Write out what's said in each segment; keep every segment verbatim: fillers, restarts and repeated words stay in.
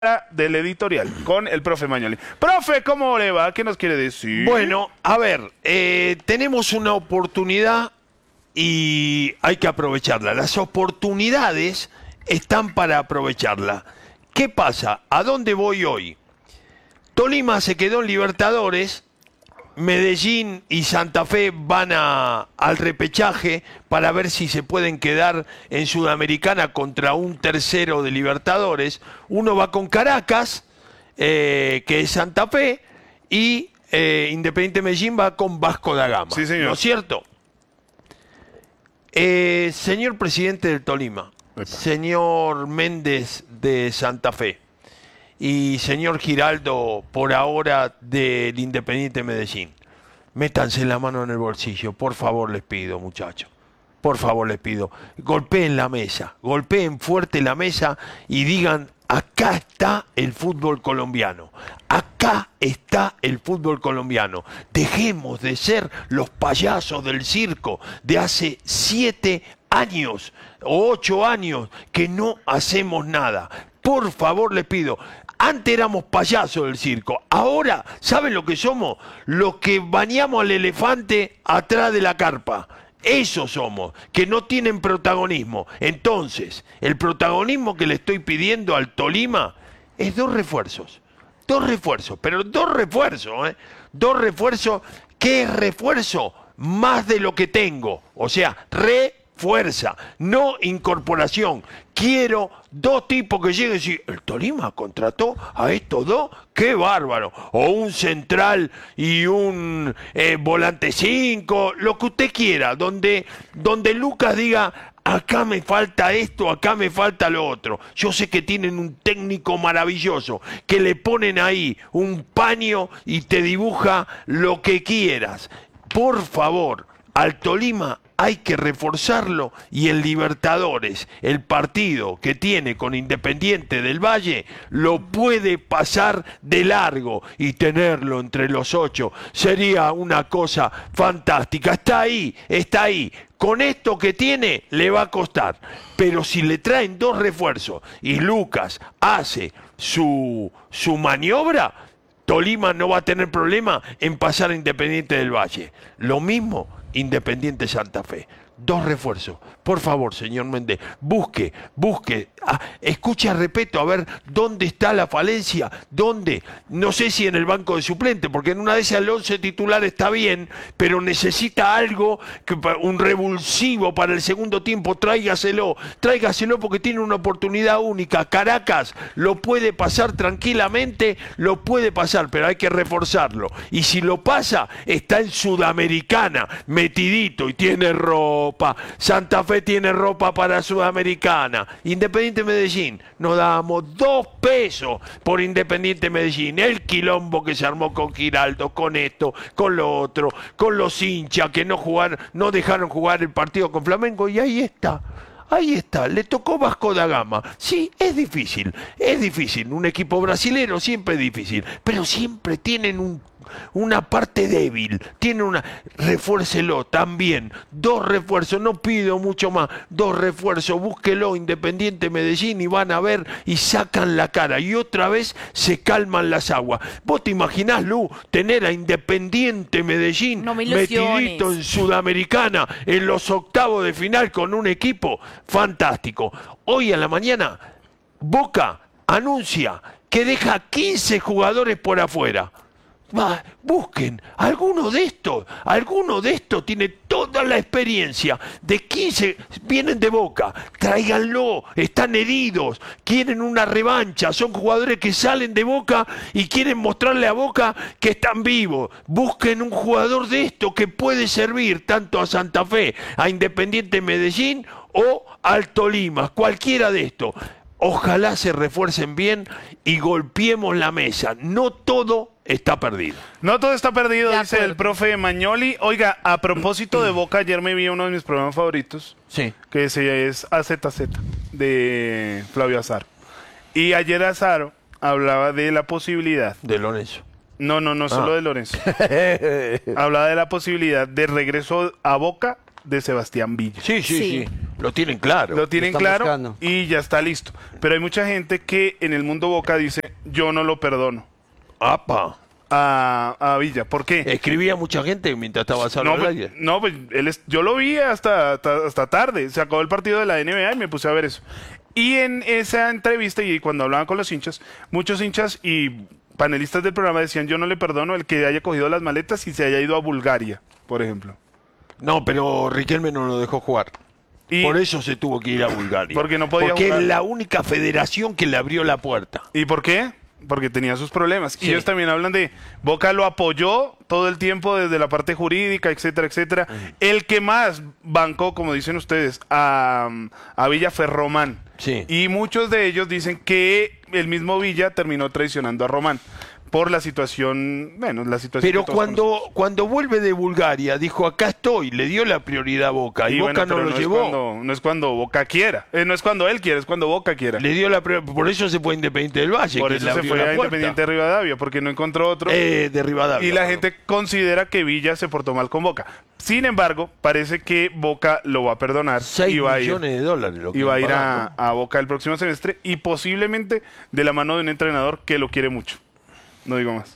del editorial con el profe Magnoli. Profe, ¿cómo le va? ¿Qué nos quiere decir? Bueno, a ver, eh, tenemos una oportunidad y hay que aprovecharla. Las oportunidades están para aprovecharla. ¿Qué pasa? ¿A dónde voy hoy? Tolima se quedó en Libertadores, Medellín y Santa Fe van a, al repechaje para ver si se pueden quedar en Sudamericana contra un tercero de Libertadores. Uno va con Caracas, eh, que es Santa Fe, y eh, Independiente Medellín va con Vasco da Gama. Sí, señor. ¿No es cierto? Eh, señor presidente del Tolima, Epa. Señor Méndez de Santa Fe y señor Giraldo, por ahora, del Independiente Medellín, métanse la mano en el bolsillo, por favor les pido, muchachos. Por favor les pido, golpeen la mesa, golpeen fuerte la mesa y digan, acá está el fútbol colombiano, acá está el fútbol colombiano. Dejemos de ser los payasos del circo de hace siete años o ocho años que no hacemos nada. Por favor les pido, antes éramos payasos del circo, ahora, ¿saben lo que somos? Los que bañamos al elefante atrás de la carpa. Esos somos, que no tienen protagonismo. Entonces, el protagonismo que le estoy pidiendo al Tolima es dos refuerzos. Dos refuerzos, pero dos refuerzos, ¿eh? Dos refuerzos. ¿Qué es refuerzo? Más de lo que tengo. O sea, refuerza, no incorporación. Quiero dos tipos que lleguen y decir, el Tolima contrató a estos dos, qué bárbaro. O un central y un eh, volante cinco, lo que usted quiera, donde, donde Lucas diga, acá me falta esto, acá me falta lo otro. Yo sé que tienen un técnico maravilloso, que le ponen ahí un paño y te dibuja lo que quieras. Por favor, al Tolima hay que reforzarlo y el Libertadores, el partido que tiene con Independiente del Valle, lo puede pasar de largo y tenerlo entre los ocho. Sería una cosa fantástica. Está ahí, está ahí. Con esto que tiene le va a costar. Pero si le traen dos refuerzos y Lucas hace su, su maniobra, Tolima no va a tener problema en pasar a Independiente del Valle. Lo mismo Independiente Santa Fe. Dos refuerzos. Por favor, señor Méndez, busque, busque, ah, escuche, respeto, a ver dónde está la falencia, dónde. No sé si en el banco de suplente, porque en una de esas el once titular está bien, pero necesita algo, que, un revulsivo para el segundo tiempo. Tráigaselo, tráigaselo porque tiene una oportunidad única. Caracas lo puede pasar tranquilamente, lo puede pasar, pero hay que reforzarlo. Y si lo pasa, está en Sudamericana, metidito y tiene ropa. Santa Fe tiene ropa para Sudamericana. Independiente Medellín, nos damos dos pesos por Independiente Medellín. El quilombo que se armó con Giraldo, con esto, con lo otro, con los hinchas que no jugaron, no dejaron jugar el partido con Flamengo, y ahí está. Ahí está, le tocó Vasco da Gama. Sí, es difícil, es difícil. Un equipo brasilero siempre es difícil, pero siempre tienen un, una parte débil. Tienen una... Refuércelo también. Dos refuerzos, no pido mucho más. Dos refuerzos, búsquelo, Independiente Medellín, y van a ver y sacan la cara. Y otra vez se calman las aguas. ¿Vos te imaginás, Lu, tener a Independiente Medellín no me metidito en Sudamericana en los octavos de final con un equipo fantástico? Hoy a la mañana, Boca anuncia que deja quince jugadores por afuera. Va, busquen, alguno de estos, alguno de estos tiene toda la experiencia, de quince, vienen de Boca, tráiganlo, están heridos, quieren una revancha, son jugadores que salen de Boca y quieren mostrarle a Boca que están vivos. Busquen un jugador de estos que puede servir tanto a Santa Fe, a Independiente Medellín o al Tolima, cualquiera de estos. Ojalá se refuercen bien y golpeemos la mesa. No todo está perdido. No todo está perdido, De dice acuerdo. el profe Magnoli. Oiga, a propósito de Boca, ayer me vi uno de mis programas favoritos, Sí. que se es A Z Z, de Flavio Azaro. Y ayer Azaro hablaba de la posibilidad... De Lorenzo. No, no, no, solo Ah. de Lorenzo. Hablaba de la posibilidad de regreso a Boca de Sebastián Villa. Sí, sí, Sí. sí. Lo tienen claro. Lo tienen Lo están claro buscando. y ya está listo. Pero hay mucha gente que en el mundo Boca dice, yo no lo perdono Apa. a, a Villa. ¿Por qué? Escribía mucha gente mientras estaba solo No, al pues, aire. no, pues él es- yo lo vi hasta, hasta, hasta tarde. Se acabó el partido de la N B A y me puse a ver eso. Y en esa entrevista y cuando hablaban con los hinchas, muchos hinchas y panelistas del programa decían, yo no le perdono el que haya cogido las maletas y se haya ido a Bulgaria, por ejemplo. No, pero Riquelme no lo dejó jugar. Y, Por eso se tuvo que ir a Bulgaria. Porque no podía Porque jugar. es la única federación que le abrió la puerta. ¿Y por qué? Porque tenía sus problemas. Y Sí. ellos también hablan de Boca lo apoyó todo el tiempo desde la parte jurídica, etcétera, etcétera. El que más bancó, como dicen ustedes, a, a Villa fue Román. Sí. Y muchos de ellos dicen que el mismo Villa terminó traicionando a Román por la situación, bueno, la situación. Pero que todos cuando, cuando vuelve de Bulgaria, dijo, acá estoy, le dio la prioridad a Boca. Y, Y Boca bueno, no pero lo es llevó. cuando- no es cuando Boca quiera. Eh, no es cuando él quiera, es cuando Boca quiera. Le dio la prioridad. Por eso se fue a Independiente del Valle. Por que eso le se abrió fue la a puerta. Independiente de Rivadavia, porque no encontró otro. Eh, de Rivadavia. Y la perdón. gente considera que Villa se portó mal con Boca. Sin embargo, parece que Boca lo va a perdonar seis y va a ir, millones de dólares. Lo que y va a, le ir pagaron. a, a Boca el próximo semestre y posiblemente de la mano de un entrenador que lo quiere mucho. No digo más.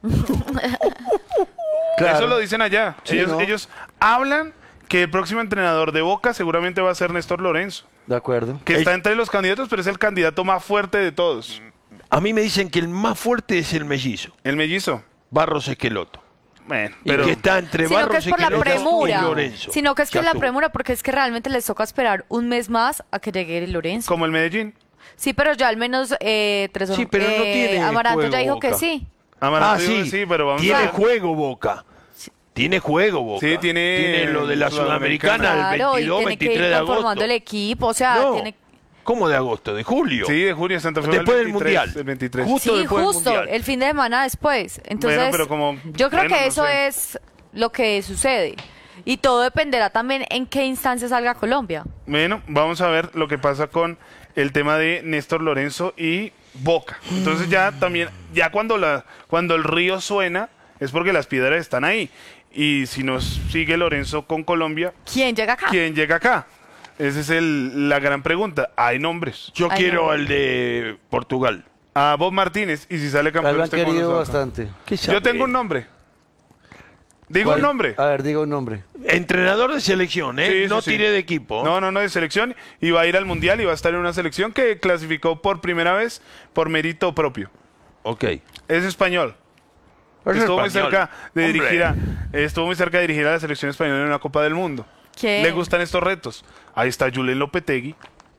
Claro. Eso lo dicen allá. Sí, ellos, ¿no? ellos hablan que el próximo entrenador de Boca seguramente va a ser Néstor Lorenzo, De acuerdo. que El- está entre los candidatos, pero es el candidato más fuerte de todos. A mí me dicen que el más fuerte es el mellizo, El mellizo. Barros Esqueloto. Bueno, Y pero que está entre Sino que Barros es por la Esqueloto y premura. Lorenzo. Sino que es que Ya es la estuvo. premura porque es que realmente les toca esperar un mes más a que llegue el Lorenzo. como el Medellín. Sí, pero ya al menos eh, tres Sí, pero no tiene Amaranto juego, ya dijo que Boca. sí. Amaranto Ah, dijo sí, que sí, pero vamos tiene a ver. juego Boca. Tiene juego Boca. Sí, tiene lo de la Sudamericana. Sudamericana el Claro, y veintidós, tiene que veintitrés ir de agosto. conformando el equipo, o sea, No, tiene... ¿cómo de agosto? ¿De julio? Sí, de junio Santa Fe fue Después el del veintitrés, Mundial. el veintitrés. Justo Sí, después del justo, Mundial. el fin de semana después. Entonces, Bueno, pero como- yo creo bueno, que no eso sé. es lo que sucede. Y todo dependerá también en qué instancia salga Colombia. Bueno, vamos a ver lo que pasa con el tema de Néstor Lorenzo y Boca. Entonces ya también, ya cuando la, cuando el río suena, es porque las piedras están ahí. Y si nos sigue Lorenzo con Colombia, ¿Quién llega acá? ¿quién llega acá? Esa es el- la gran pregunta. Hay nombres. Yo Ay, quiero no. al de Portugal. A Bob Martínez, y si sale campeón Lo han usted con querido nosotros. bastante. ¿Qué sabe? Yo tengo un nombre. Digo ¿Cuál? un nombre. A ver, diga un nombre. Entrenador de selección, ¿eh? Sí, sí, no sí. tiré de equipo. No, no, no, de selección. Y va a ir al Mundial y va a estar en una selección que clasificó por primera vez por mérito propio. Ok. Es español. Es estuvo muy español. cerca de Hombre. dirigir a, estuvo muy cerca de dirigir a la selección española en una Copa del Mundo. ¿Quién? Le gustan estos retos. Ahí está Julen Lopetegui,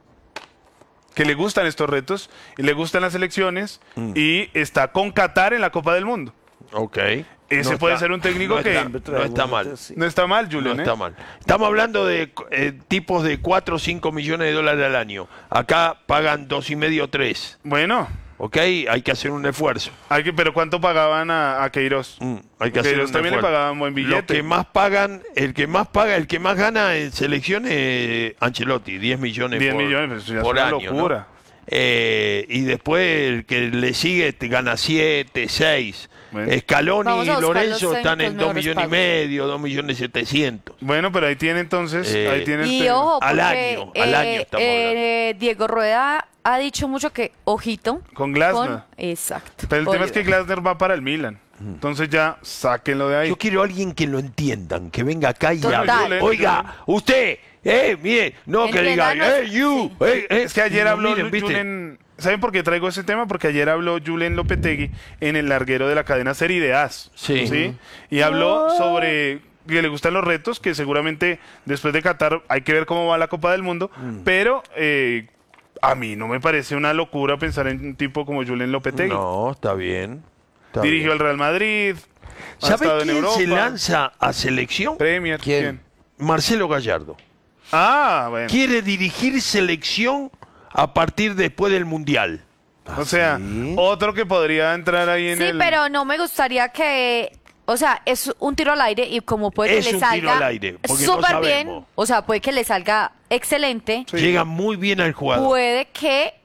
que le gustan estos retos y le gustan las selecciones Mm. y está con Qatar en la Copa del Mundo. Ok. Ese No puede está- ser un técnico no que está- no está mal. Sí. no está mal, No Julen. ¿eh? está mal. Estamos hablando de eh, tipos de cuatro o cinco millones de dólares al año. Acá pagan dos y medio, tres. Bueno, ¿Ok? Hay que hacer un esfuerzo. hay que, pero ¿cuánto pagaban a, a Queiroz? Mm, hay que hacer Queiroz un también le esfuerzo. pagaban buen Lo billete. que más pagan, el que más paga, el que más gana en selecciones, eh, Ancelotti, diez millones diez por, millones, pero eso ya es por una año. ¿no? locura. Eh, y después el que le sigue te gana siete, seis. Bueno. Scaloni Vamos y a buscar Lorenzo los están en técnicos dos millones y mejores medio, dos millones setecientos. Bueno, pero ahí tiene entonces, Eh, ahí tiene el Y tema. ojo, Al porque año, al año eh, estamos eh, Diego Rueda ha dicho mucho que, ojito. Con Glasner. Exacto. Pero el tema es que Oliver. Glasner va para el Milan. Entonces ya sáquenlo de ahí. Yo quiero a alguien que lo entiendan, que venga acá y Total. hable. Julen, Oiga, usted, eh, mire, no que diga, Entiéndanos, eh, you, sí. eh, eh. Es que ayer No, habló miren, ¿viste? Julen. ¿Saben por qué traigo ese tema? Porque ayer habló Julen Lopetegui en el larguero de la cadena Serie de As. Sí. Y habló sobre que le gustan los retos, que seguramente después de Qatar hay que ver cómo va la Copa del Mundo. Mm. Pero eh, a mí no me parece una locura pensar en un tipo como Julen Lopetegui. No, está bien. está Dirigió bien. al Real Madrid. ha ¿Sabe estado en quién Europa, se lanza a selección? Premier. ¿Quién? Marcelo Gallardo. Ah, bueno. Quiere dirigir selección a partir después del Mundial. O sea, ¿sí? otro que podría entrar ahí en Sí, el... pero no me gustaría que... O sea, es un tiro al aire y como puede Es que le un salga tiro al aire, porque no súper bien, sabemos. o sea, puede que le salga excelente, Sí. Llega muy bien al jugador. puede que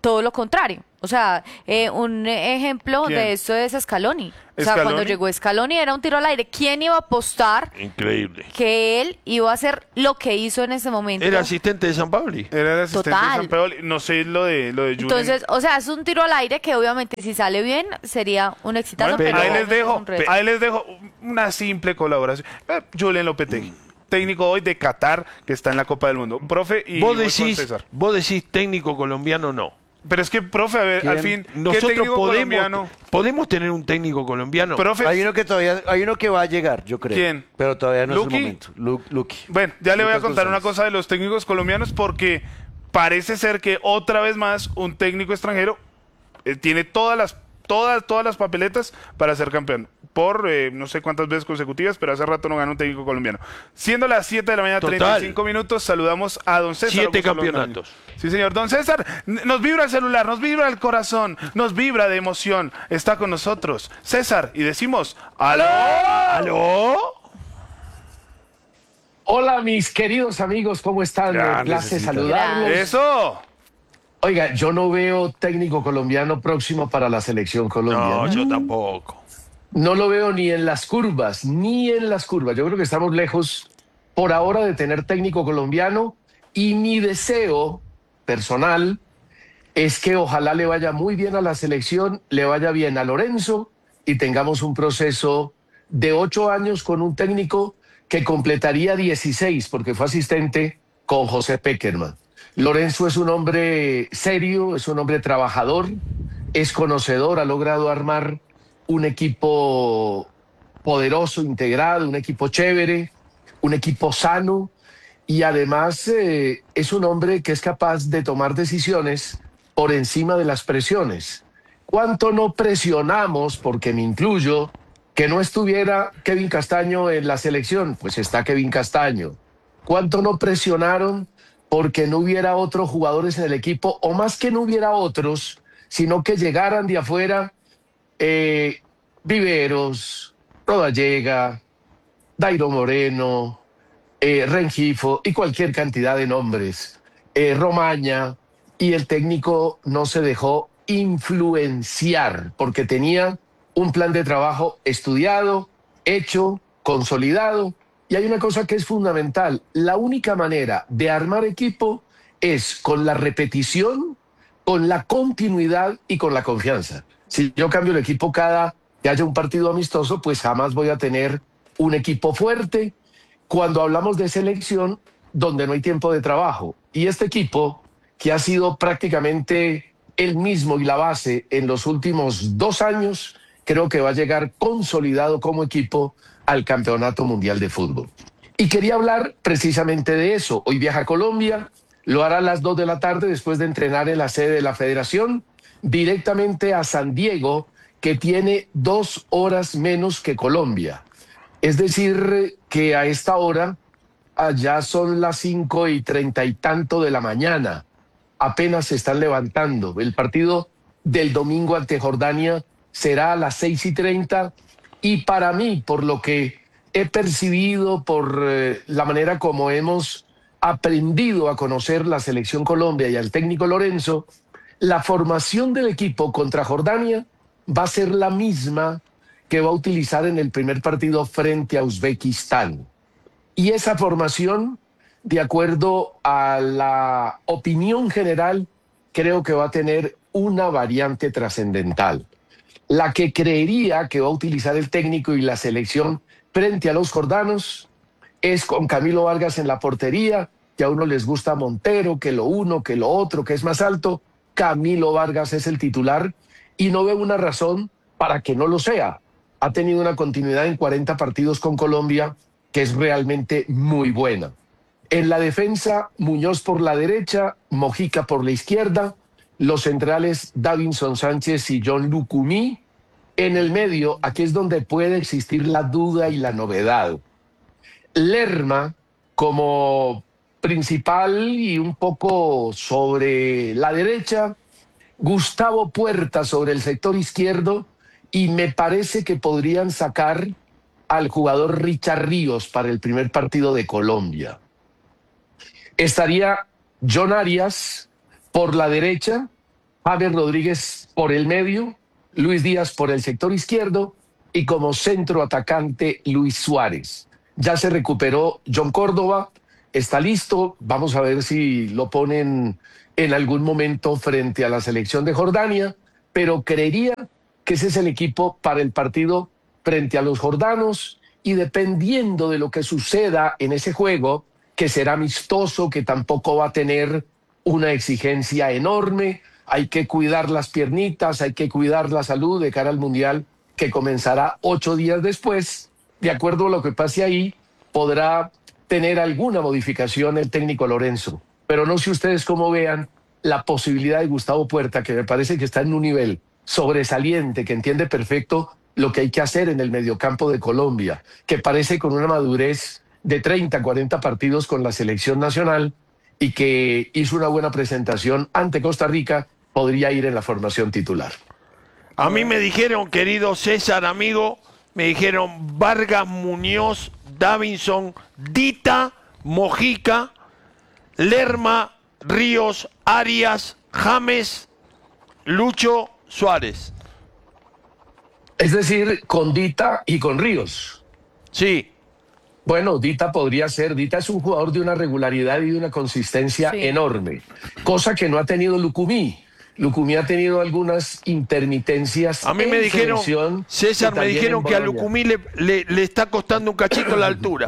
todo lo contrario. O sea, eh, un ejemplo ¿Quién? de esto es Scaloni. O sea, cuando ¿Scaloni? llegó Scaloni era un tiro al aire. ¿Quién iba a apostar Increíble. que él iba a hacer lo que hizo en ese momento? Era asistente de San Pauli. Era el asistente Total. de San Paoli. No sé lo de lo de Julen. Entonces, o sea, es un tiro al aire que obviamente si sale bien sería un exitazo, Bueno, pero ahí les es dejo, un reto. ahí les dejo una simple colaboración. Eh, Julen Lopetegui, técnico hoy de Qatar, que está en la Copa del Mundo. Profe, y Vos voy con decís, César. vos decís técnico colombiano no. Pero es que, profe, a ver, al fin, ¿qué Nosotros técnico podemos, colombiano? podemos tener un técnico colombiano. Profe, Hay uno que todavía, hay uno que va a llegar, yo creo. ¿Quién? Pero todavía no ¿Lucky? es el momento. Lu- Lucky. bueno, ya le voy a Lucas contar una González. cosa de los técnicos colombianos porque parece ser que otra vez más un técnico extranjero eh, tiene todas las todas todas las papeletas para ser campeón por eh, no sé cuántas veces consecutivas, pero hace rato no gana un técnico colombiano. Siendo las siete de la mañana, Total. treinta y cinco minutos, saludamos a don César. Siete Augusto campeonatos. Londoño. Sí, señor. Don César, n- nos vibra el celular, nos vibra el corazón, nos vibra de emoción. Está con nosotros César y decimos ¡aló! ¿Aló? Hola, mis queridos amigos, ¿cómo están? Ya, Me place necesita. saludarlos. ¡Eso! Oiga, yo no veo técnico colombiano próximo para la selección No, Colombia. yo tampoco. No lo veo ni en las curvas, ni en las curvas. Yo creo que estamos lejos por ahora de tener técnico colombiano y mi deseo personal es que ojalá le vaya muy bien a la selección, le vaya bien a Lorenzo y tengamos un proceso de ocho años con un técnico que completaría dieciséis porque fue asistente con José Peckerman. Lorenzo es un hombre serio, es un hombre trabajador, es conocedor, ha logrado armar un equipo poderoso, integrado, un equipo chévere, un equipo sano y además eh, es un hombre que es capaz de tomar decisiones por encima de las presiones. ¿Cuánto no presionamos, porque me incluyo, que no estuviera Kevin Castaño en la selección? Pues está Kevin Castaño. ¿Cuánto no presionaron porque no hubiera otros jugadores en el equipo? O más que no hubiera otros, sino que llegaran de afuera eh, Viveros, Rodallega, Dairo Moreno, eh, Rengifo y cualquier cantidad de nombres, eh, Romaña, y el técnico no se dejó influenciar porque tenía un plan de trabajo estudiado, hecho, consolidado. Y hay una cosa que es fundamental, la única manera de armar equipo es con la repetición, con la continuidad y con la confianza. Si yo cambio el equipo cada que haya un partido amistoso, pues jamás voy a tener un equipo fuerte cuando hablamos de selección donde no hay tiempo de trabajo. Y este equipo, que ha sido prácticamente el mismo y la base en los últimos dos años, creo que va a llegar consolidado como equipo al Campeonato Mundial de Fútbol. Y quería hablar precisamente de eso. Hoy viaja a Colombia, lo hará a las dos de la tarde después de entrenar en la sede de la Federación, directamente a San Diego, que tiene dos horas menos que Colombia. Es decir, que a esta hora, allá son las cinco y treinta y tanto de la mañana. Apenas se están levantando. El partido del domingo ante Jordania será a las seis y treinta. Y para mí, por lo que he percibido, por eh, la manera como hemos aprendido a conocer la selección Colombia y al técnico Lorenzo, la formación del equipo contra Jordania va a ser la misma que va a utilizar en el primer partido frente a Uzbekistán. Y esa formación, de acuerdo a la opinión general, creo que va a tener una variante trascendental. La que creería que va a utilizar el técnico y la selección frente a los jordanos es con Camilo Vargas en la portería, que a uno les gusta Montero, que lo uno, que lo otro, que es más alto. Camilo Vargas es el titular y no veo una razón para que no lo sea. Ha tenido una continuidad en cuarenta partidos con Colombia que es realmente muy buena. En la defensa, Muñoz por la derecha, Mojica por la izquierda, los centrales Davinson Sánchez y John Lucumí. En el medio, aquí es donde puede existir la duda y la novedad. Lerma como principal y un poco sobre la derecha, Gustavo Puerta sobre el sector izquierdo y me parece que podrían sacar al jugador Richard Ríos para el primer partido de Colombia. Estaría John Arias por la derecha, James Rodríguez por el medio, Luis Díaz por el sector izquierdo y como centro atacante Luis Suárez. Ya se recuperó John Córdoba, está listo, vamos a ver si lo ponen en algún momento frente a la selección de Jordania, pero creería que ese es el equipo para el partido frente a los jordanos y dependiendo de lo que suceda en ese juego, que será amistoso, que tampoco va a tener una exigencia enorme, hay que cuidar las piernitas, hay que cuidar la salud de cara al Mundial que comenzará ocho días después. De acuerdo a lo que pase ahí, podrá tener alguna modificación el técnico Lorenzo. Pero no sé ustedes cómo vean la posibilidad de Gustavo Puerta, que me parece que está en un nivel sobresaliente, que entiende perfecto lo que hay que hacer en el mediocampo de Colombia, que parece con una madurez de treinta, cuarenta partidos con la selección nacional y que hizo una buena presentación ante Costa Rica, podría ir en la formación titular. A mí me dijeron, querido César, amigo, me dijeron Vargas, Muñoz, Davinson, Dita, Mojica, Lerma, Ríos, Arias, James, Lucho, Suárez. Es decir, con Dita y con Ríos. Sí. Bueno, Dita podría ser, Dita es un jugador de una regularidad y de una consistencia Sí. enorme, cosa que no ha tenido Lucumí. Lucumí ha tenido algunas intermitencias. A mí me en dijeron, selección César, y me también dijeron en que a Bolonia. Lucumí le, le, le está costando un cachito la altura.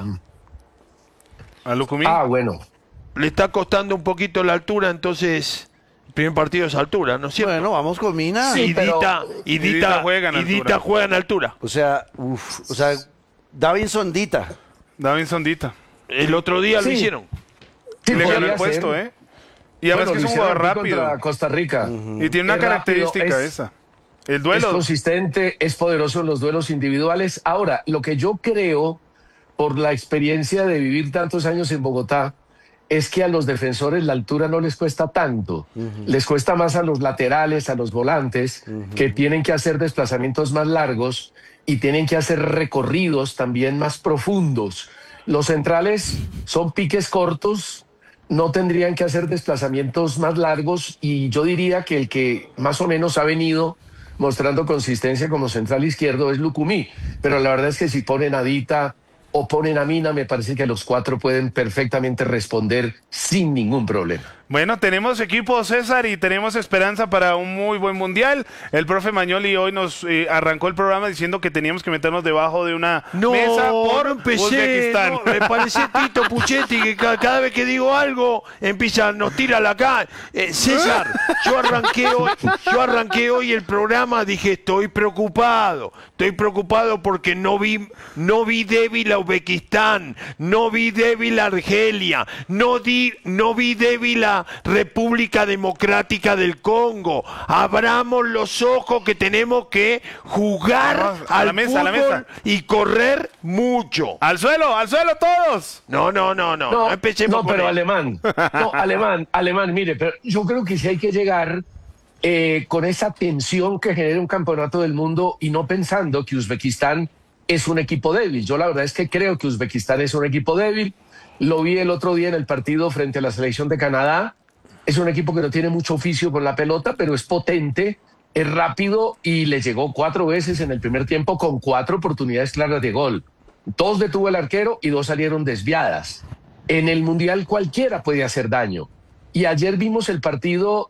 ¿A Lucumí? Ah, bueno. Le está costando un poquito la altura, entonces el primer partido es altura, ¿no es cierto? Bueno, vamos con Mina. Sí, y, pero- Dita, y, y Dita Dita, juega en y altura. Dita juega en altura. O sea, uf, o sea, Davinson Dita. Davinson Dita. El otro día lo Sí. hicieron. Sí, Y le ganó podría el puesto, ser. ¿eh? Y además Bueno, que es lo un hicieron jugador aquí rápido. contra Costa Rica. Y tiene una Es característica rápido, es- esa. El Es duelo. consistente, es poderoso en los duelos individuales. Ahora, lo que yo creo, por la experiencia de vivir tantos años en Bogotá, es que a los defensores la altura no les cuesta tanto. Les cuesta más a los laterales, a los volantes, que tienen que hacer desplazamientos más largos y tienen que hacer recorridos también más profundos. Los centrales son piques cortos, no tendrían que hacer desplazamientos más largos y yo diría que el que más o menos ha venido mostrando consistencia como central izquierdo es Lucumí, pero la verdad es que si ponen a Dita o ponen a Mina, me parece que los cuatro pueden perfectamente responder sin ningún problema. Bueno, tenemos equipo, César, y tenemos esperanza para un muy buen mundial. El profe Mañoli hoy nos eh, arrancó el programa diciendo que teníamos que meternos debajo de una No, mesa por no empecé, Uzbekistán. no, me parece Tito Puchetti que ca- cada, vez que digo algo empieza, nos tira la cara. Eh, César, yo arranqué hoy, yo arranqué hoy el programa, dije estoy preocupado, estoy preocupado porque no vi, no vi débil a Uzbekistán, no vi débil a Argelia, no di, no vi débil a República Democrática del Congo. Abramos los ojos que tenemos que jugar Vamos, a al la mesa, a la fútbol mesa. y correr mucho. ¡Al suelo, al suelo todos! No, no, no, no. No, empecemos no, con pero él. alemán. No, alemán, alemán, mire, pero yo creo que sí hay que llegar eh, con esa tensión que genera un campeonato del mundo y no pensando que Uzbekistán es un equipo débil. Yo la verdad es que creo que Uzbekistán es un equipo débil. Lo vi el otro día en el partido frente a la selección de Canadá. Es un equipo que no tiene mucho oficio con la pelota, pero es potente, es rápido y le llegó cuatro veces en el primer tiempo con cuatro oportunidades claras de gol. Dos detuvo el arquero y dos salieron desviadas. En el Mundial cualquiera puede hacer daño. Y ayer vimos el partido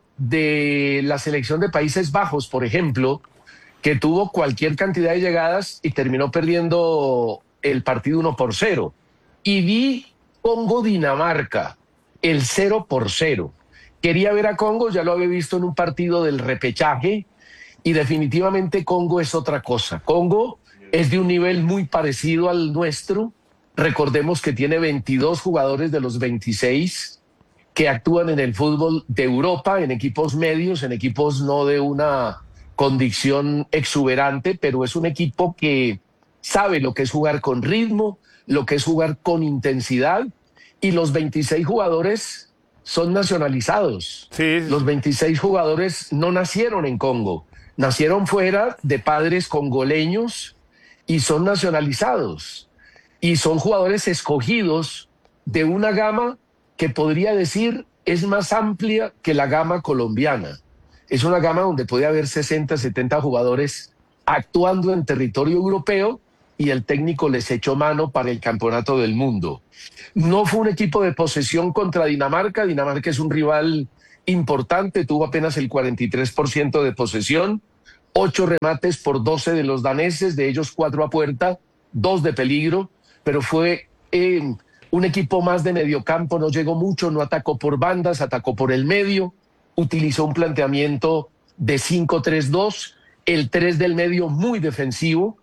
de la selección de Países Bajos, por ejemplo, que tuvo cualquier cantidad de llegadas y terminó perdiendo el partido uno por cero. Y vi Congo-Dinamarca, el cero por cero. Quería ver a Congo, ya lo había visto en un partido del repechaje, y definitivamente Congo es otra cosa. Congo es de un nivel muy parecido al nuestro. Recordemos que tiene veintidós jugadores de los veintiséis que actúan en el fútbol de Europa, en equipos medios, en equipos no de una condición exuberante, pero es un equipo que sabe lo que es jugar con ritmo, lo que es jugar con intensidad, y los veintiséis jugadores son nacionalizados. Sí, sí. Los veintiséis jugadores no nacieron en Congo, nacieron fuera de padres congoleños y son nacionalizados. Y son jugadores escogidos de una gama que podría decir es más amplia que la gama colombiana. es una gama donde puede haber sesenta, setenta jugadores actuando en territorio europeo y el técnico les echó mano para el campeonato del mundo. No fue un equipo de posesión contra Dinamarca. Dinamarca es un rival importante, tuvo apenas el cuarenta y tres por ciento de posesión, ocho remates por doce de los daneses, de ellos cuatro a puerta, dos de peligro, pero fue eh, un equipo más de mediocampo, no llegó mucho, no atacó por bandas, atacó por el medio, utilizó un planteamiento de cinco tres dos, el tres del medio muy defensivo,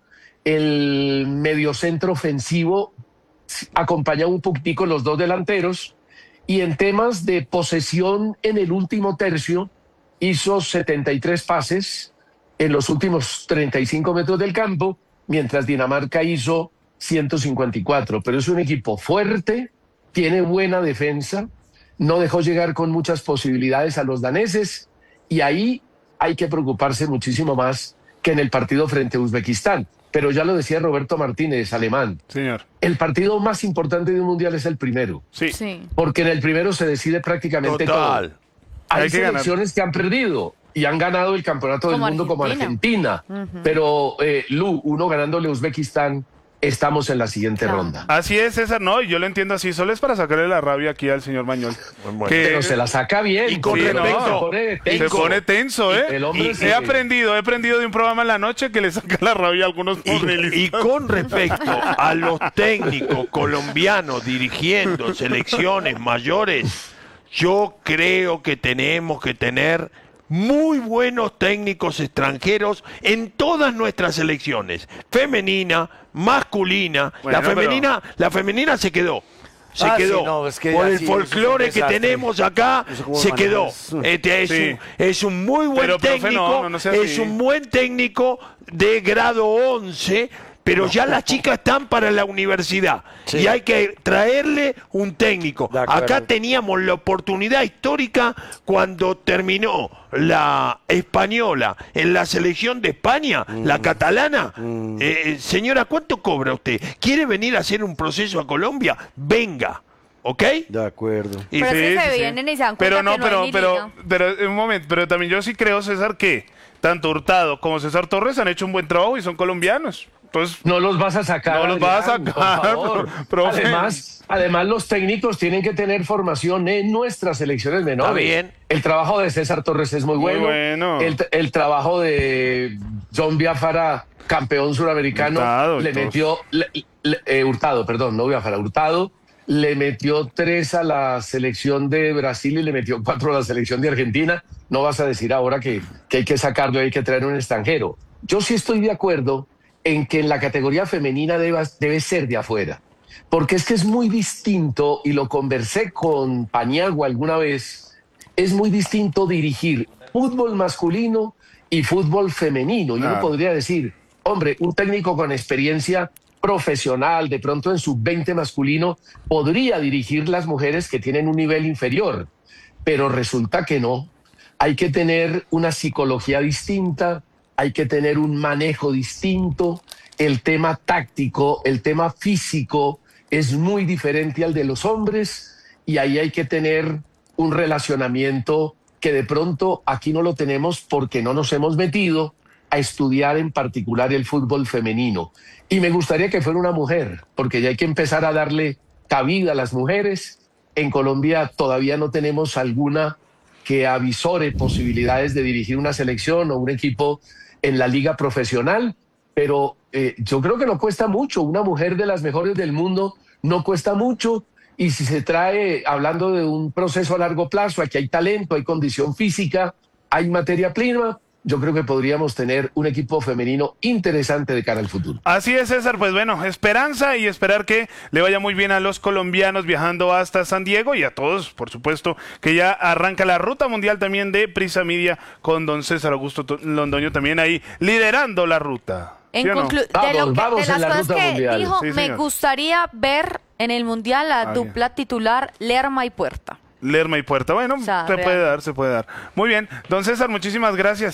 el mediocentro ofensivo acompañaba un poquitico los dos delanteros, y en temas de posesión en el último tercio hizo setenta y tres pases en los últimos treinta y cinco metros del campo, mientras Dinamarca hizo ciento cincuenta y cuatro. Pero es un equipo fuerte, tiene buena defensa, no dejó llegar con muchas posibilidades a los daneses, y ahí hay que preocuparse muchísimo más que en el partido frente a Uzbekistán. Pero ya lo decía Roberto Martínez, alemán. Señor. El partido más importante de un mundial es el primero. Sí. Sí. Porque en el primero se decide prácticamente Total. todo. Hay, Hay que ganar. selecciones que han perdido y han ganado el campeonato del Como mundo como Argentina. Argentina. Pero, eh, Lu, uno ganándole a Uzbekistán, estamos en la siguiente Claro. ronda. Así es, César, no, y yo lo entiendo así, solo es para sacarle la rabia aquí al señor Mañol. Bueno. Que- Pero se la saca bien. Y con porque respecto- se pone Se tenso. pone tenso, ¿eh? El hombre He se- aprendido, he aprendido de un programa en la noche que le saca la rabia a algunos Y, y panelistas. con respecto a los técnicos colombianos dirigiendo selecciones mayores, yo creo que tenemos que tener muy buenos técnicos extranjeros en todas nuestras selecciones, femenina, masculina. Bueno, la femenina, la femenina se quedó. Se Ah, quedó. sí, no, es que Por el así, eso es un folclore que desastre. tenemos acá, Eso cómo se manejas. quedó. Mm. Este es, Sí. un, es un muy buen Pero, profe, técnico, no, no, no sea es así. un buen técnico de grado once, pero ya las chicas están para la universidad Sí. y hay que traerle un técnico. De acuerdo. Acá teníamos la oportunidad histórica cuando terminó la española en la selección de España, Mm. la catalana. Eh, señora, ¿cuánto cobra usted? ¿Quiere venir a hacer un proceso a Colombia? Venga, ¿ok? De acuerdo. Y Pero es que se sí. vienen y se dan Pero cuenta no, que no pero, hay ni pero, liga. pero, un momento, pero también yo sí creo, César, que tanto Hurtado como César Torres han hecho un buen trabajo y son colombianos. Entonces, No los vas a sacar. No los vas a Adrián, sacar, por favor. profe. Además, además, los técnicos tienen que tener formación en nuestras selecciones menores. Está bien. El trabajo de César Torres es muy Muy bueno. bueno. El, el trabajo de John Biafara, campeón suramericano, Hurtado y le todos. metió. le- le- eh, Hurtado, perdón, no Biafara, Hurtado. Le metió tres a la selección de Brasil y le metió cuatro a la selección de Argentina. No vas a decir ahora que, que hay que sacarlo, hay que traer un extranjero. Yo sí estoy de acuerdo en que en la categoría femenina deba- debe ser de afuera. Porque es que es muy distinto, y lo conversé con Paniagua alguna vez, es muy distinto dirigir fútbol masculino y fútbol femenino. Y uno Claro. podría decir, hombre, un técnico con experiencia profesional, de pronto en sub veinte masculino, podría dirigir las mujeres que tienen un nivel inferior. Pero resulta que no. Hay que tener una psicología distinta, hay que tener un manejo distinto, el tema táctico, el tema físico es muy diferente al de los hombres, y ahí hay que tener un relacionamiento que de pronto aquí no lo tenemos porque no nos hemos metido a estudiar en particular el fútbol femenino. Y me gustaría que fuera una mujer, porque ya hay que empezar a darle cabida a las mujeres. En Colombia todavía no tenemos alguna que avisore posibilidades de dirigir una selección o un equipo en la liga profesional, pero eh, yo creo que no cuesta mucho. Una mujer de las mejores del mundo no cuesta mucho, y si se trae, hablando de un proceso a largo plazo, aquí hay talento, hay condición física, hay materia prima, yo creo que podríamos tener un equipo femenino interesante de cara al futuro. así es, César. Pues bueno, esperanza y esperar que le vaya muy bien a los colombianos viajando hasta San Diego, y a todos, por supuesto, que ya arranca la ruta mundial también de Prisa Media con don César Augusto To- Londoño también ahí liderando la ruta. En ¿Sí o no? conclu- de, Vamos, lo que- vamos de las en la cosas ruta que mundial. dijo, Sí, me señor. gustaría ver en el Mundial la Ah, dupla titular Lerma y Puerta. Lerma y Puerta. Bueno, O sea, se real. puede dar, se puede dar. Muy bien, don César, muchísimas gracias.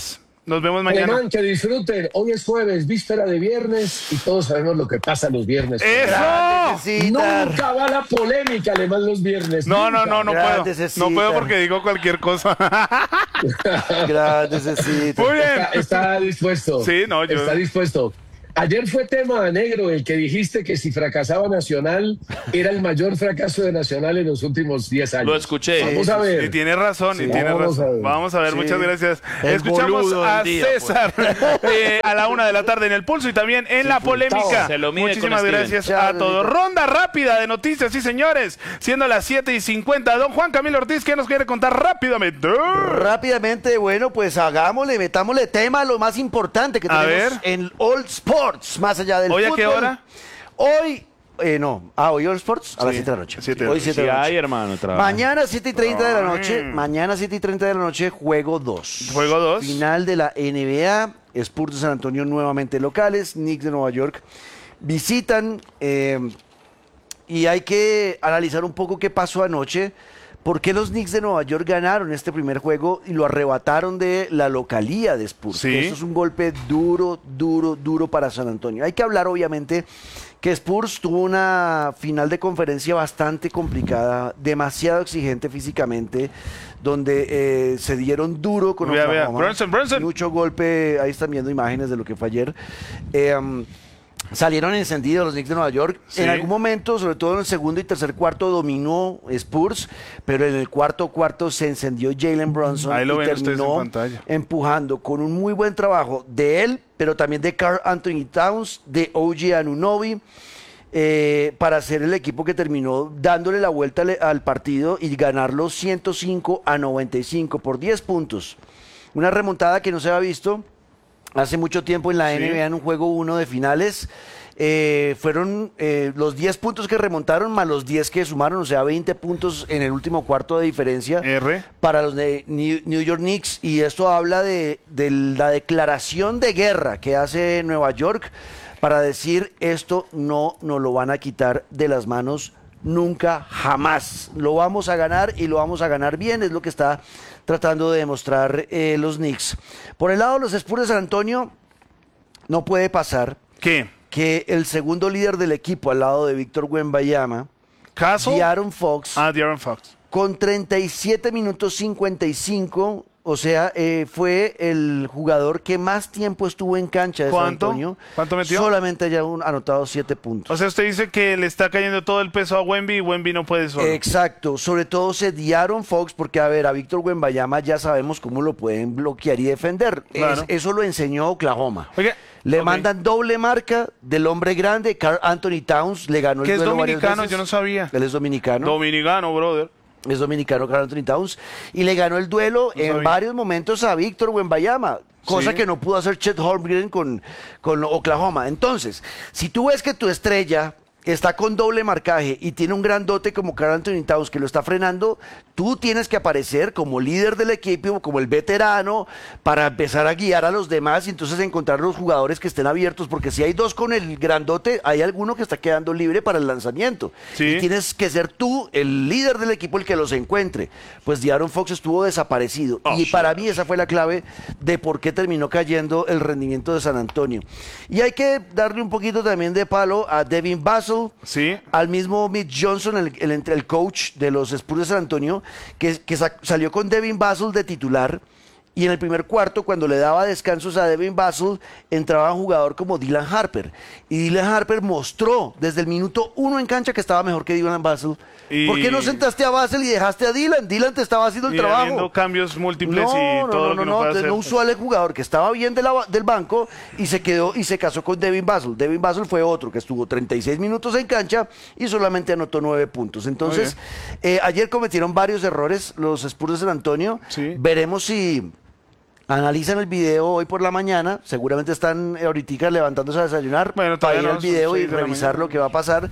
Nos vemos mañana. Alemán, que disfruten. Hoy es jueves, víspera de viernes, y todos sabemos lo que pasa los viernes. ¡Eso! Cecitar. Nunca va la polémica, Alemán, los viernes. No, no, nunca. no, no Grande puedo. Cecita. No puedo porque digo cualquier cosa. Gracias, Cecita. Muy bien. Está, está dispuesto. Sí, no, yo- Está dispuesto. Ayer fue tema negro el que dijiste que si fracasaba Nacional era el mayor fracaso de Nacional en los últimos diez años. Lo escuché. Vamos a ver. Y tiene razón, y Sí, tiene vamos razón. a ver. Vamos a ver, Sí. muchas gracias. El Escuchamos boludo a del día, pues. César eh, a la una de la tarde en El Pulso y también en La Polémica. Se lo mide Muchísimas con Steven. gracias Chao, a todos. Lolita. Ronda rápida de noticias, sí señores. Siendo las siete y cincuenta. Don Juan Camilo Ortiz, ¿qué nos quiere contar rápidamente? Rápidamente, bueno, pues hagámosle, metámosle tema a lo más importante que A tenemos ver. en All Sports, más allá del ¿Hoy a fútbol. qué hora? Hoy, eh, no, ah, hoy All Sports a las Sí, siete de la noche. siete de la Hoy noche. siete Sí, de la noche. hay, hermano, trabajo. Mañana siete y treinta de la noche, mañana siete y treinta de la noche, juego dos. Juego dos. Final de la N B A, Spurs de San Antonio nuevamente locales, Knicks de Nueva York visitan, eh, y hay que analizar un poco qué pasó anoche, por qué los Knicks de Nueva York ganaron este primer juego y lo arrebataron de la localía de Spurs. Sí. Esto es un golpe duro, duro, duro para San Antonio. Hay que hablar obviamente que Spurs tuvo una final de conferencia bastante complicada, demasiado exigente físicamente, donde eh, se dieron duro con Vea, vea. Oklahoma. Brunson, Brunson. Mucho golpe, ahí están viendo imágenes de lo que fue ayer. Eh, um, salieron encendidos los Knicks de Nueva York. Sí. En algún momento, sobre todo en el segundo y tercer cuarto, dominó Spurs, pero en el cuarto cuarto se encendió Jalen Brunson Ahí lo y ven ustedes en terminó pantalla. empujando con un muy buen trabajo de él, pero también de Karl Anthony Towns, de O G Anunoby, eh, para ser el equipo que terminó dándole la vuelta al, al partido y ganarlo ciento cinco a noventa y cinco por diez puntos. Una remontada que no se había visto hace mucho tiempo en la Sí. N B A en un juego uno de finales. Eh, fueron eh, los diez puntos que remontaron más los diez que sumaron, o sea, veinte puntos en el último cuarto de diferencia R. para los de New, New York Knicks. Y esto habla de, de la declaración de guerra que hace Nueva York para decir esto no nos lo van a quitar de las manos nunca, jamás. Lo vamos a ganar y lo vamos a ganar bien, es lo que está tratando de demostrar eh, los Knicks. Por el lado de los Spurs de San Antonio, no puede pasar ¿Qué? que el segundo líder del equipo al lado de Víctor Wembanyama, ¿Caso? De'Aaron Fox, Ah, De'Aaron Fox. con treinta y siete minutos cincuenta y cinco, o sea, eh, fue el jugador que más tiempo estuvo en cancha de San ¿Cuánto? Antonio. ¿Cuánto metió? Solamente haya un- anotado siete puntos. O sea, usted dice que le está cayendo todo el peso a Wemby y Wemby no puede solo. Exacto, sobre todo se De'Aaron Fox, porque a ver, a Víctor Wembanyama ya sabemos cómo lo pueden bloquear y defender. Claro. Es- eso lo enseñó Oklahoma. Oiga, Le ok. mandan doble marca del hombre grande, Karl Anthony Towns, le ganó el Que es duelo varias dominicano, veces. yo no sabía. Él es dominicano. Dominicano, brother. Es dominicano Karl Anthony Towns y le ganó el duelo No en sabía. varios momentos a Víctor Wembanyama, cosa Sí. que no pudo hacer Chet Holmgren con, con Oklahoma. Entonces, si tú ves que tu estrella está con doble marcaje y tiene un grandote como Karl Anthony Towns que lo está frenando, tú tienes que aparecer como líder del equipo, como el veterano, para empezar a guiar a los demás y entonces encontrar los jugadores que estén abiertos, porque si hay dos con el grandote, hay alguno que está quedando libre para el lanzamiento. Sí. Y tienes que ser tú, el líder del equipo, el que los encuentre. Pues De'Aaron Fox estuvo desaparecido. Oh, y sí. para mí esa fue la clave de por qué terminó cayendo el rendimiento de San Antonio. Y hay que darle un poquito también de palo a Devin Vassell, Sí. al mismo Mitch Johnson, el, el, el coach de los Spurs de San Antonio, que, que sa- salió con Devin Vassell de titular. Y en el primer cuarto, cuando le daba descansos a Devin Vassell, entraba un jugador como Dylan Harper. Y Dylan Harper mostró desde el minuto uno en cancha que estaba mejor que Dylan Vassell. Y- ¿Por qué no sentaste a Vassell y dejaste a Dylan? Dylan te estaba haciendo el Y trabajo. habiendo cambios múltiples No, y no, todo no, lo que no, no, no, puede de- hacer. no pues. usó al jugador que estaba bien de la- del banco y se quedó y se casó con Devin Vassell. Devin Vassell fue otro que estuvo treinta y seis minutos en cancha y solamente anotó nueve puntos. Entonces, eh, ayer cometieron varios errores los Spurs de San Antonio. Sí. Veremos si analizan el video hoy por la mañana. Seguramente están eh, ahorita levantándose a desayunar Bueno, para todavía ir no, al son video y seis de la revisar mañana. lo que va a pasar.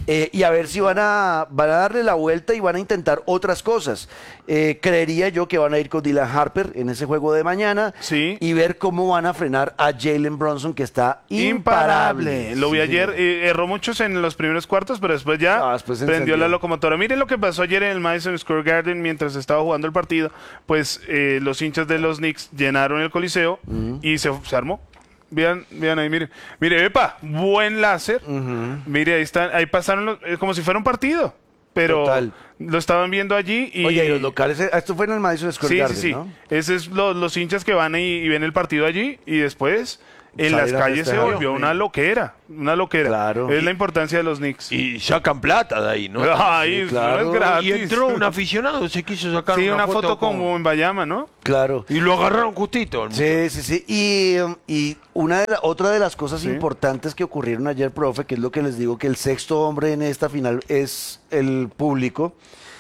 Eh, y a ver si van a, van a darle la vuelta y van a intentar otras cosas. Eh, creería yo que van a ir con Dylan Harper en ese juego de mañana Sí. y ver cómo van a frenar a Jalen Brunson, que está imparable. Imparable. Lo vi Sí, ayer, señor. eh, erró muchos en los primeros cuartos, pero después ya Ah, después se prendió encendió. la locomotora. Miren lo que pasó ayer en el Madison Square Garden mientras estaba jugando el partido. Pues eh, los hinchas de los Knicks llenaron el coliseo y se, se armó. Vean, vean ahí, miren. Mire, epa, buen láser. Mire, ahí están, ahí pasaron los- eh, como si fuera un partido. Pero Total. lo estaban viendo allí y... Oye, y los locales, eh, esto fue en el Madison Square Sí, Garden, sí, sí. ¿no? Ese es lo- los hinchas que van y, y ven el partido allí y después en Salir las a calles se festejar. volvió una loquera, una loquera. Claro. Es la importancia de los Knicks. Y sacan plata de ahí, ¿no? Ay, Sí, claro. no es gratis. Y entró un aficionado, se quiso sacar Sí, una, una foto, con- como en Bayama, ¿no? Claro. Y lo agarraron justito. Sí, sí, sí. Y, um, y una de la- otra de las cosas Sí. importantes que ocurrieron ayer, profe, que es lo que les digo, que el sexto hombre en esta final es el público.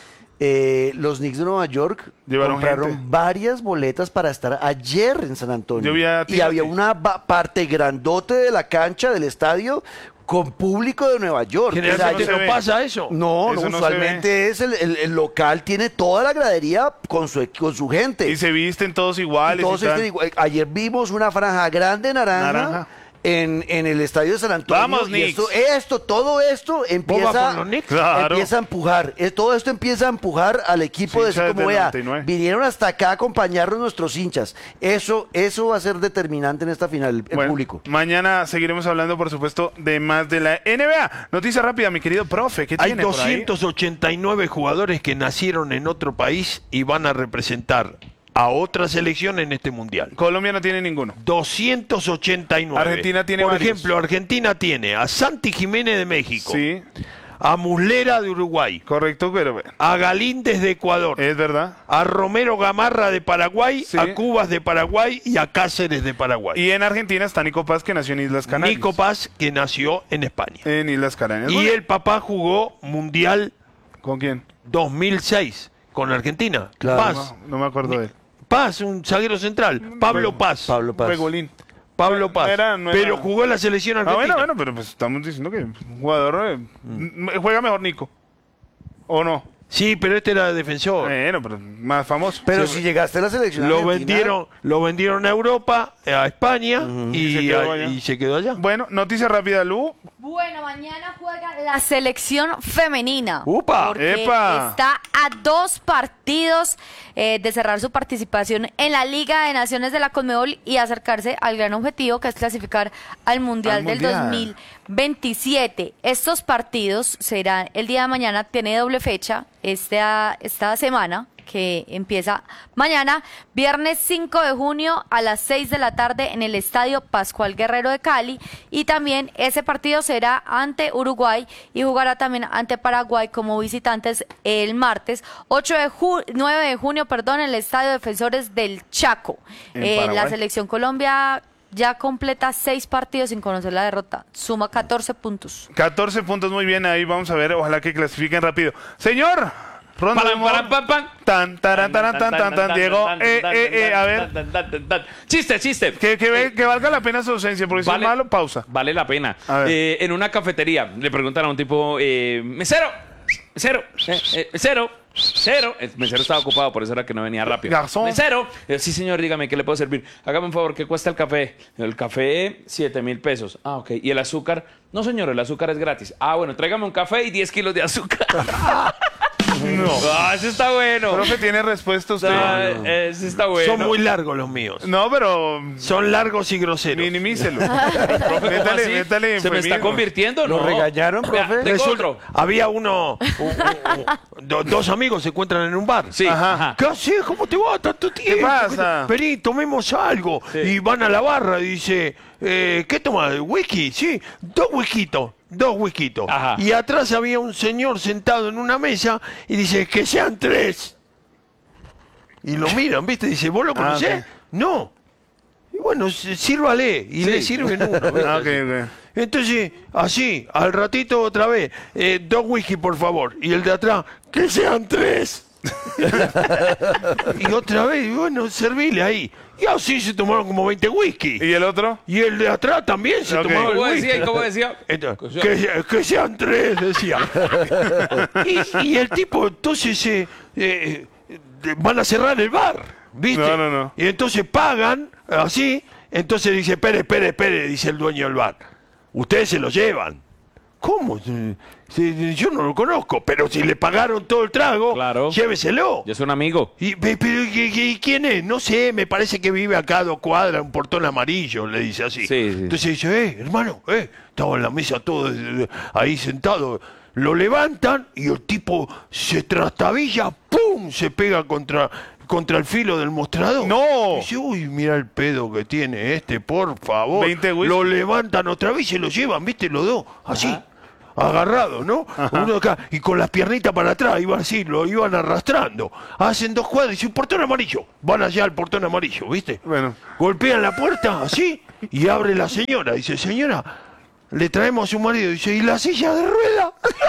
Eh, los Knicks de Nueva York Llevaron compraron gente. varias boletas para estar ayer en San Antonio. Yo vi a y Timothy. había una ba- parte grandote de la cancha del estadio con público de Nueva York. Generalmente Eso no, no se ve. pasa eso. No, Eso no, no se usualmente es el, el- el local, tiene toda la gradería con su, con su gente. Y se visten todos Y iguales. todos y tal. estén igual. Ayer vimos una franja grande naranja, Naranja. En, en el estadio de San Antonio. Vamos, y Knicks. esto, esto, todo esto ¿Vos empieza, vas con los Knicks? Claro. empieza a empujar. Eh, Todo esto empieza a empujar al equipo Sí, de decir hinchas como del vea, noventa y nueve. vinieron hasta acá a acompañarnos nuestros hinchas. Eso, eso va a ser determinante en esta final, el Bueno, público. mañana seguiremos hablando, por supuesto, de más de la N B A. Noticia rápida, mi querido profe. ¿Qué Hay tiene por ahí? doscientos ochenta y nueve jugadores que nacieron en otro país y van a representar a otra selección en este mundial. Colombia no tiene ninguno. doscientos ochenta y nueve. Argentina tiene Por varios. ejemplo, Argentina tiene a Santi Jiménez de México, Sí, a Muslera de Uruguay, correcto, pero bueno, a Galíndez de Ecuador, es verdad. a Romero Gamarra de Paraguay, Sí. a Cubas de Paraguay y a Cáceres de Paraguay. Y en Argentina está Nico Paz, que nació en Islas Canarias. Nico Paz, que nació en España. En Islas Canarias. Y Bueno, el papá jugó Mundial ¿con quién? dos mil seis con Argentina. Claro. Paz. No, no me acuerdo de él. Paz, un zaguero central. Pablo Paz. Pablo Paz. Pegolín. Pablo Paz. No era- no era- Pero jugó en la selección Ah, argentina. bueno, bueno, pero pues estamos diciendo que un jugador eh, m- juega mejor Nico. ¿O no? Sí, pero este era defensor. Bueno, pero más famoso. Pero Sí, si llegaste a la selección Lo argentina, vendieron, lo vendieron a Europa, a España Y y, se quedó a- allá. y se quedó allá. Bueno, noticia rápida, Lu. Bueno, mañana juega la selección femenina. ¡Upa! Porque ¡Epa! está a dos partidos eh, de cerrar su participación en la Liga de Naciones de la Conmebol y acercarse al gran objetivo que es clasificar al Mundial, Al del Mundial. dos mil veintisiete. Estos partidos serán el día de mañana, tiene doble fecha esta, esta semana, que empieza mañana, viernes cinco de junio a las seis de la tarde en el Estadio Pascual Guerrero de Cali, y también ese partido será ante Uruguay y jugará también ante Paraguay como visitantes el martes ocho de ju- nueve de junio, perdón, en el Estadio Defensores del Chaco. En Eh, la Paraguay. selección Colombia ya completa seis partidos sin conocer la derrota, suma catorce puntos. catorce puntos, muy bien. Ahí vamos a ver. Ojalá que clasifiquen rápido. Señor, ronda de Paran, humor. paran, pan, pan. Tan, taran, taran, tan, tan, tan. Diego, eh, eh, eh, a ver. Chiste, chiste. Que, que, ve- que valga la pena su ausencia, porque si es Vale. malo, pausa. Vale la pena. A ver. Eh, en una cafetería le preguntan a un tipo, eh, mesero, mesero, eh, eh, mesero, mesero. El mesero estaba ocupado, por eso era que no venía rápido. Garzón. Mesero. Eh, sí, señor, dígame, ¿qué le puedo servir? Hágame un favor, ¿qué cuesta el café? El café, siete mil pesos. Ah, ok. ¿Y el azúcar? No, señor, el azúcar es gratis. Ah, bueno, tráigame un café y diez kilos de azúcar. No. Ah, ese está bueno. Profe, ¿tiene respuesta usted? Ah, ese está bueno. Son muy largos los míos. No, pero Son largos y groseros. minimícelo. ¿Cómo métale, así? métale ¿Se me está eufemismo. convirtiendo? ¿Lo No. regañaron, Vea, profe? tengo Resulta- otro. Había uno, un- un- un- do- dos amigos se encuentran en un bar. Sí. Ajá. Ajá. ¿Qué haces? ¿Cómo te va tanto tiempo? pasa? Vení, tomemos algo. Sí. Y van a la barra y dice, eh, ¿qué tomas? ¿Whisky? Sí, dos whiskitos, dos whiskitos. Ajá. Y atrás había un señor sentado en una mesa y dice, que sean tres. Y lo miran, ¿viste? Dice, ¿vos lo Ah, conocés? ok. No. Y bueno, s- sírvale. Y le sirven uno. ¿viste? Ah, ok, ok. Entonces, así, al ratito otra vez, eh, dos whisky, por favor. Y el de atrás, que sean tres. Y otra vez, bueno, servile ahí. Y así se tomaron como veinte whisky. ¿Y el otro? Y el de atrás también se Ok. tomaba el ¿Cómo whisky. decía? ¿Y cómo decía? Entonces, que, que sean tres, decía. y, y el tipo, entonces, eh, eh, eh, van a cerrar el bar, ¿viste? No, no, no. Y entonces pagan, así, entonces dice, espere, espere, espere, dice el dueño del bar. Ustedes se lo llevan. ¿Cómo? Si- si- yo no lo conozco, pero si le pagaron todo el trago, Claro. lléveselo. Yo soy un amigo. Y, pe- pero, ¿y- y ¿quién es? No sé, me parece que vive acá a dos cuadras, un portón amarillo, le dice así. Sí, sí. Entonces dice, eh, hermano, eh, estaba en la mesa todo eh, ahí sentado. Lo levantan y el tipo se trastabilla, ¡pum! Se pega contra, contra el filo del mostrador. ¡No! Dice, uy, mira el pedo que tiene este, por favor. veinte whisky. Lo levantan otra vez y se lo llevan, ¿viste? Los dos, así. Agarrados, ¿no? Uno acá, y con las piernitas para atrás, iban así, lo iban arrastrando. Hacen dos cuadras y dice, un portón amarillo. Van allá al portón amarillo, ¿viste? Bueno. Golpean la puerta, así, y abre la señora. Dice, señora, le traemos a su marido. Dice, ¿y la silla de rueda?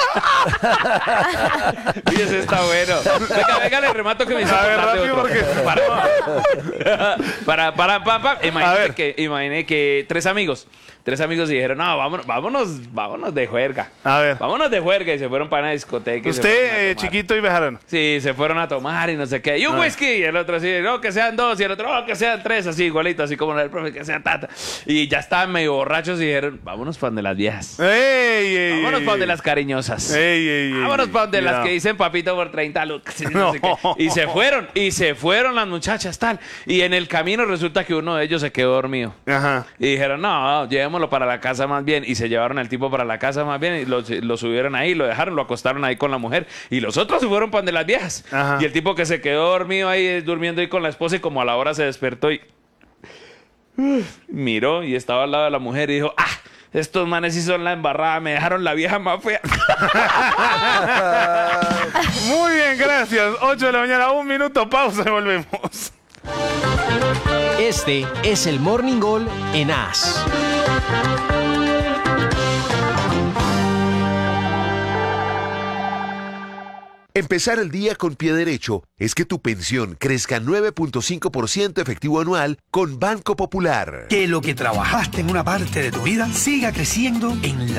Y ese está bueno. Venga, venga, le remato que me hizo A ver, acordar de rápido, otro. porque- Para, para, para, para, para. A Imagínate ver. que, imagínate que tres amigos, tres amigos dijeron, no, vámonos, vámonos, vámonos de juerga. A ver. Vámonos de juerga y se fueron para una discoteca. y se fueron a Usted, eh, tomar. chiquito y bejarano. Sí, se fueron a tomar y no sé qué. Y un Ah. whisky. Y el otro así, no, que sean dos. Y el otro, no, que sean tres. Así, igualito, así como el profe, que sean tata. Y ya estaban medio borrachos y dijeron, vámonos para donde las viejas. ¡Ey, ey! Vámonos ey, para donde ey. las cariñosas. Ey, ey, ey, Vámonos ey. para donde las Cuidado. que dicen papito por treinta lucas. y no No. sé qué. Y se fueron, y se fueron las muchachas, tal. Y en el camino resulta que uno de ellos se quedó dormido. Ajá. Y dijeron, no, llevémoslo para la casa más bien. Y se llevaron al tipo para la casa más bien. Y lo, lo subieron ahí, lo dejaron, lo acostaron ahí con la mujer. Y los otros se fueron para donde las viejas. Ajá. Y el tipo que se quedó dormido ahí, durmiendo ahí con la esposa. Y como a la hora se despertó y miró y estaba al lado de la mujer. Y dijo, ah, estos manes sí son la embarrada. Me dejaron la vieja más fea. Muy bien, gracias. ocho de la mañana, un minuto, pausa y volvemos. Este es el Morning Goal en A S. Empezar el día con pie derecho es que tu pensión crezca nueve punto cinco por ciento efectivo anual con Banco Popular. Que lo que trabajaste en una parte de tu vida siga creciendo en la